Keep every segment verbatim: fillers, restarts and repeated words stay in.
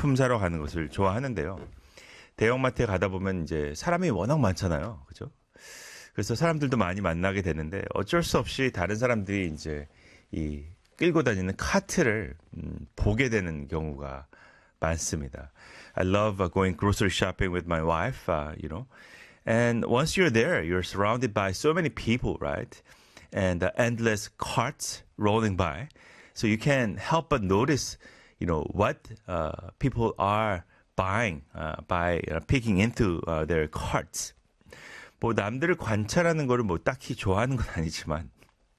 식품 사러 가는 것을 좋아하는데요. 대형마트에 가다 보면 이제 사람이 워낙 많잖아요. 그죠? 그래서 사람들도 많이 만나게 되는데 어쩔 수 없이 다른 사람들이 이제 이 끌고 다니는 카트를 음, 보게 되는 경우가 많습니다. I love uh, going grocery shopping with my wife, uh, you know. And once you're there, you're surrounded by so many people, right? And uh, endless carts rolling by. So you can't help but notice, you know, what uh, people are buying uh, by uh, peeking into uh, their carts. 뭐 남들을 관찰하는 거를 뭐 딱히 좋아하는 건 아니지만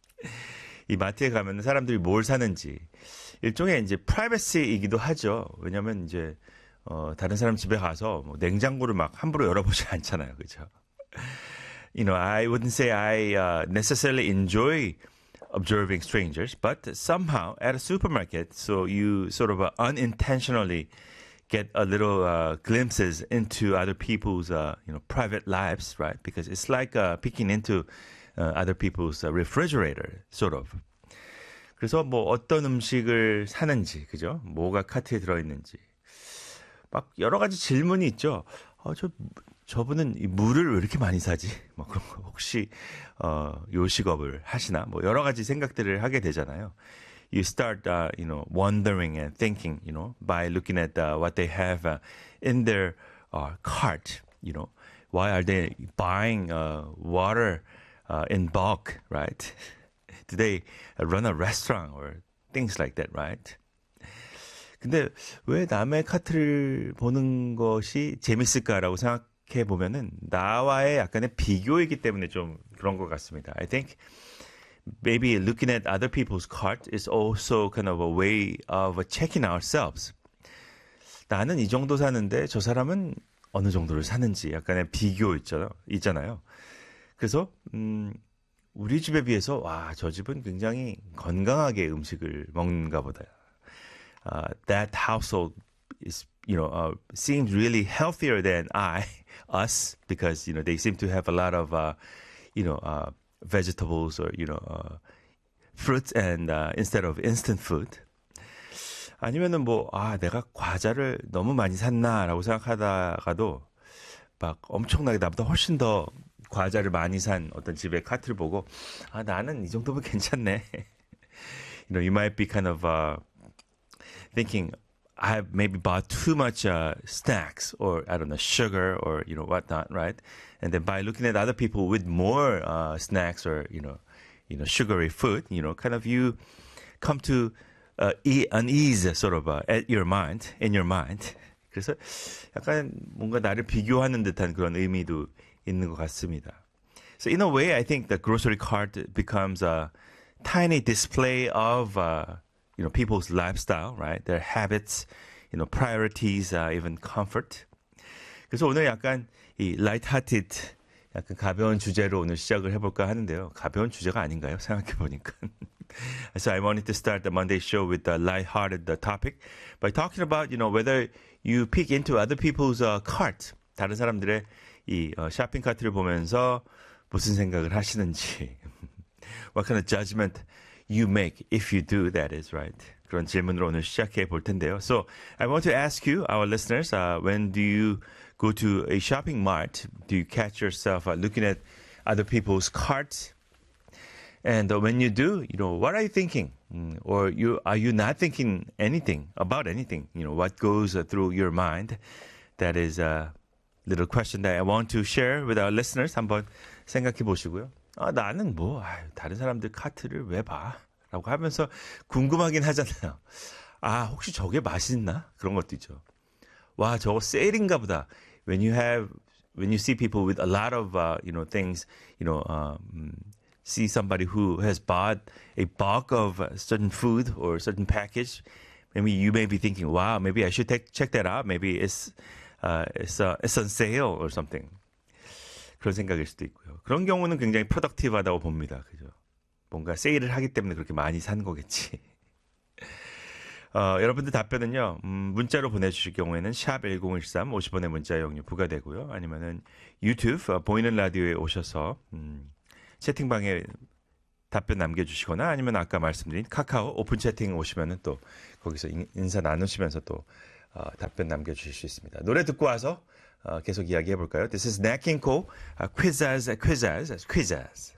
이 마트에 가면 사람들이 뭘 사는지 일종의 이제 프라이버시이기도 하죠. 왜냐하면 이제 어, 다른 사람 집에 가서 뭐 냉장고를 막 함부로 열어보지 않잖아요, 그렇죠? You know, I wouldn't say I uh, necessarily enjoy observing strangers, but somehow at a supermarket, so you sort of uh, unintentionally get a little uh, glimpses into other people's, uh, you know, private lives, right? Because it's like uh, peeking into uh, other people's uh, refrigerator, sort of. 그래서 뭐 어떤 음식을 사는지, 그죠? 뭐가 카트에 들어있는지. 막 여러 가지 질문이 있죠. 어, 저, 저분은 이 물을 왜 이렇게 많이 사지? 뭐 그런 거 혹시, 어, 요식업을 하시나? 뭐 여러 가지 생각들을 하게 되잖아요. You start, uh, you know, wondering and thinking, you know, by looking at uh, what they have uh, in their uh, cart, you know. Why are they buying uh, water uh, in bulk, right? Do they run a restaurant or things like that, right? 근데 왜 남의 카트를 보는 것이 재밌을까라고 생각해 보면은 나와의 약간의 비교이기 때문에 좀 그런 것 같습니다. I think maybe looking at other people's cart is also kind of a way of checking ourselves. 나는 이 정도 사는데 저 사람은 어느 정도를 사는지 약간의 비교 있잖아요. 있잖아요. 그래서 음, 우리 집에 비해서 와, 저 집은 굉장히 건강하게 음식을 먹는가 보다. Uh, that household is, you know, uh, seems really healthier than I, us, because, you know, they seem to have a lot of, uh, you know, uh, vegetables or, you know, uh, fruits and, uh, instead of instant food. 아니면은 뭐, 아, 내가 과자를 너무 많이 샀나라고 생각하다가도 막 엄청나게 나보다 훨씬 더 과자를 많이 산 어떤 집의 카트를 보고, 아, 나는 이 정도면 괜찮네. You know, you might be kind of, uh, thinking I have maybe bought too much uh, snacks or I don't know sugar or you know whatnot, right? And then by looking at other people with more uh, snacks or you know you know sugary food, you know, kind of you come to uh, e- unease sort of uh, at your mind in your mind. 그래서 약간 뭔가 나를 비교하는 듯한 그런 의미도 있는 것 같습니다. So in a way, I think the grocery cart becomes a tiny display of uh, you know, people's lifestyle, right? Their habits, you know, priorities, uh, even comfort. 그래서 오늘 약간 이 light-hearted, 약간 가벼운 주제로 오늘 시작을 해볼까 하는데요. 가벼운 주제가 아닌가요? 생각해보니까. So I wanted to start the Monday show with a light-hearted topic by talking about, you know, whether you peek into other people's uh, cart. 다른 사람들의 이 어, 쇼핑 카트를 보면서 무슨 생각을 하시는지. What kind of judgment you make if you do, that is, right? 그런 질문으로 오늘 시작해 볼 텐데요. So I want to ask you, our listeners, uh, when do you go to a shopping mart, do you catch yourself uh, looking at other people's carts? And uh, when you do, you know, what are you thinking? Mm, or you are you not thinking anything about anything? You know, what goes uh, through your mind? That is a little question that I want to share with our listeners. 한번 생각해 보시고요. 아, 나는 뭐, 아유, 다른 사람들 카트를 왜 봐? 라고 하면서 궁금하긴 하잖아요. 아, 혹시 저게 맛있나? 그런 것도 있죠. 와, 저거 세일인가 보다. When you have, when you see people with a lot of, uh, you know, things, you know, um, see somebody who has bought a bulk of a certain food or a certain package, maybe you may be thinking, wow, maybe I should take, check that out. Maybe it's, uh, it's, uh, it's on sale or something. 그런 생각일 수도 있고요. 그런 경우는 굉장히 프로덕티브하다고 봅니다. 그죠? 뭔가 세일을 하기 때문에 그렇게 많이 산 거겠지. 어, 여러분들 답변은요, 음, 문자로 보내주실 경우에는 샵 일공일삼 오십 원의 문자 이용료 부과되고요. 아니면은 유튜브 어, 보이는 라디오에 오셔서 음, 채팅방에 답변 남겨주시거나 아니면 아까 말씀드린 카카오 오픈 채팅 오시면은 또 거기서 인, 인사 나누시면서 또 어, 답변 남겨주실 수 있습니다. 노래 듣고 와서 어, 계속 이야기해 볼까요? This is Nat King Cole, uh, Quizzes, Quizzes, Quizzes.